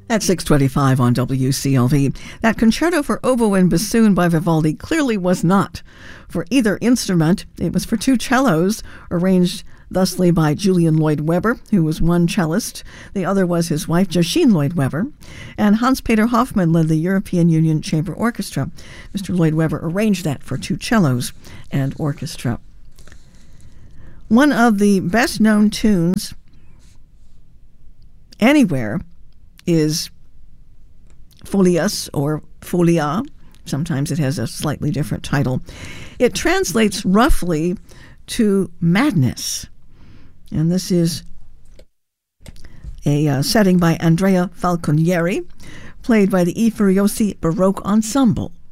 At 6:25 on WCLV, that concerto for oboe and bassoon by Vivaldi clearly was not for either instrument. It was for two cellos, arranged thusly by Julian Lloyd Webber, who was one cellist. The other was his wife, Josephine Lloyd Webber. And Hans-Peter Hoffmann led the European Union Chamber Orchestra. Mr. Lloyd Webber arranged that for two cellos and orchestra. One of the best-known tunes anywhere is Folias or Folia. Sometimes it has a slightly different title. It translates roughly to madness. And this is a setting by Andrea Falconieri, played by the I Furiosi Baroque Ensemble.